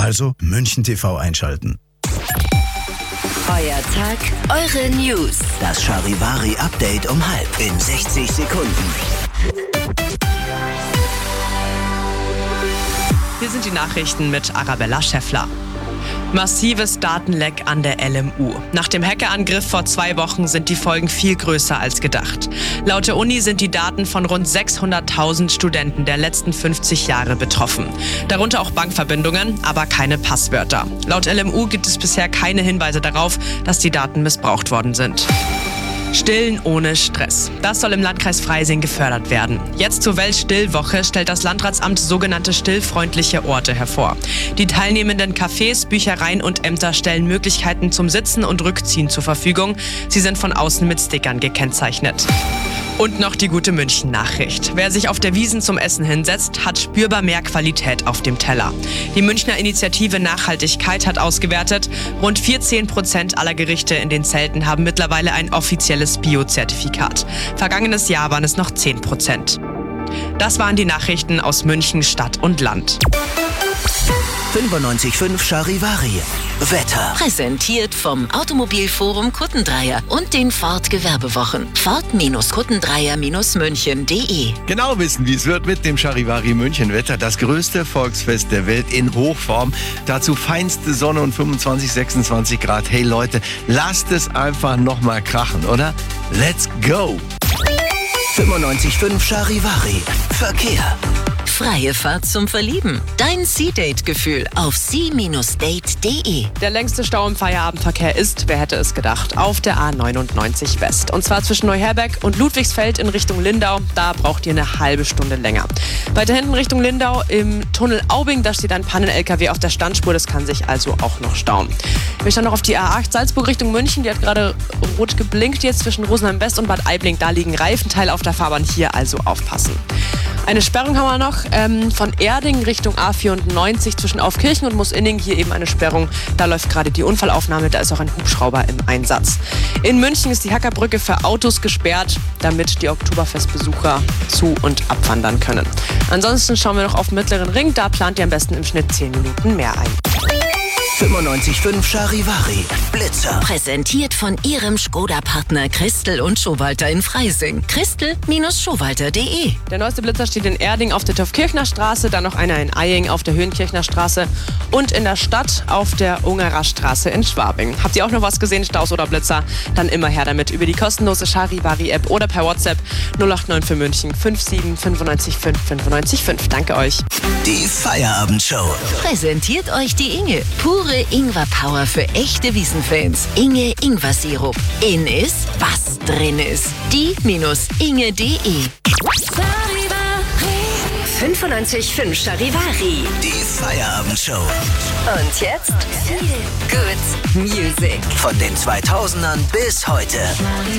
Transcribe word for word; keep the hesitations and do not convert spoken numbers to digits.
Also München T V einschalten. Euer Tag, eure News. Das Charivari-Update um halb in sechzig Sekunden. Hier sind die Nachrichten mit Arabella Schäffler. Massives Datenleck an der L M U. Nach dem Hackerangriff vor zwei Wochen sind die Folgen viel größer als gedacht. Laut der Uni sind die Daten von rund sechshunderttausend Studenten der letzten fünfzig Jahre betroffen. Darunter auch Bankverbindungen, aber keine Passwörter. Laut L M U gibt es bisher keine Hinweise darauf, dass die Daten missbraucht worden sind. Stillen ohne Stress. Das soll im Landkreis Freising gefördert werden. Jetzt zur Weltstillwoche stellt das Landratsamt sogenannte stillfreundliche Orte hervor. Die teilnehmenden Cafés, Büchereien und Ämter stellen Möglichkeiten zum Sitzen und Rückziehen zur Verfügung. Sie sind von außen mit Stickern gekennzeichnet. Und noch die gute München-Nachricht. Wer sich auf der Wiesn zum Essen hinsetzt, hat spürbar mehr Qualität auf dem Teller. Die Münchner Initiative Nachhaltigkeit hat ausgewertet, rund vierzehn Prozent aller Gerichte in den Zelten haben mittlerweile ein offizielles Bio-Zertifikat. Vergangenes Jahr waren es noch zehn Prozent. Das waren die Nachrichten aus München, Stadt und Land. fünfundneunzig Komma fünf Charivari. Wetter. Präsentiert vom Automobilforum Kuttendreier und den Ford Gewerbewochen. Ford Kuttendreier München punkt de. Genau wissen, wie es wird mit dem Charivari München Wetter. Das größte Volksfest der Welt in Hochform. Dazu feinste Sonne und fünfundzwanzig, sechsundzwanzig Grad. Hey Leute, lasst es einfach nochmal krachen, oder? Let's go! fünfundneunzig Komma fünf Charivari. Verkehr. Freie Fahrt zum Verlieben. Dein Sea-Date-Gefühl auf sea Bindestrich date punkt de. Der längste Stau im Feierabendverkehr ist, wer hätte es gedacht, auf der A neunundneunzig West. Und zwar zwischen Neuherberg und Ludwigsfeld in Richtung Lindau. Da braucht ihr eine halbe Stunde länger. Weiter hinten Richtung Lindau im Tunnel Aubing, da steht ein Pannen-L K W auf der Standspur. Das kann sich also auch noch stauen. Wir schauen noch auf die A acht Salzburg Richtung München. Die hat gerade rot geblinkt jetzt zwischen Rosenheim West und Bad Aibling. Da liegen Reifenteile auf der Fahrbahn. Hier also aufpassen. Eine Sperrung haben wir noch ähm, von Erding Richtung A vierundneunzig zwischen Aufkirchen und Moosinning. Hier eben eine Sperrung. Da läuft gerade die Unfallaufnahme. Da ist auch ein Hubschrauber im Einsatz. In München ist die Hackerbrücke für Autos gesperrt, damit die Oktoberfestbesucher zu- und abwandern können. Ansonsten schauen wir noch auf den Mittleren Ring. Da plant ihr am besten im Schnitt zehn Minuten mehr ein. fünfundneunzig Komma fünf Charivari. Blitzer. Präsentiert von ihrem Skoda-Partner Christel und Schowalter in Freising. Christel Schowalter punkt de. Der neueste Blitzer steht in Erding auf der Taufkirchner Straße, dann noch einer in Eying auf der Höhenkirchner Straße und in der Stadt auf der Ungerer Straße in Schwabing. Habt ihr auch noch was gesehen, Staus oder Blitzer? Dann immer her damit über die kostenlose Charivari-App oder per WhatsApp null acht neun für München fünf sieben fünf neun fünf fünf neun fünf. Danke euch. Die Feierabendshow. Präsentiert euch die Inge. Pure Ingwer-Power für echte Wiesenfans. Inge Ingwer-Sirup. In ist, was drin ist. die Inge punkt de. fünfundneunzig Komma fünf Charivari. Die Feierabendshow. Und jetzt Feel Good Music. Von den zweitausendern bis heute.